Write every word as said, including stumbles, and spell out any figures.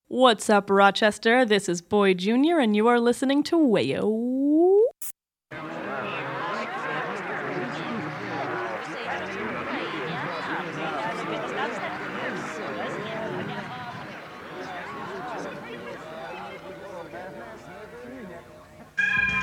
What's up, Rochester? This is Boy Junior, and you are listening to Wayo.